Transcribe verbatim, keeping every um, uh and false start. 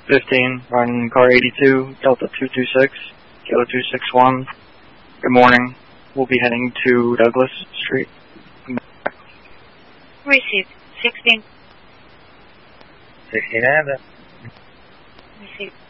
fifteen, running car eighty-two, Delta two two six, Kilo two six one. Good morning. We'll be heading to Douglas Street. Received. sixteen. sixteen and Received.